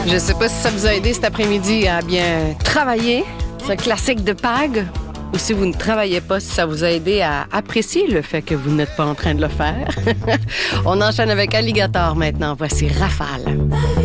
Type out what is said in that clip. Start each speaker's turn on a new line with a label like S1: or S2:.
S1: Je ne sais pas si ça vous a aidé cet après-midi à bien travailler, ce classique de PAG, ou si vous ne travaillez pas, si ça vous a aidé à apprécier le fait que vous n'êtes pas en train de le faire. On enchaîne avec Alligator maintenant. Voici Rafale.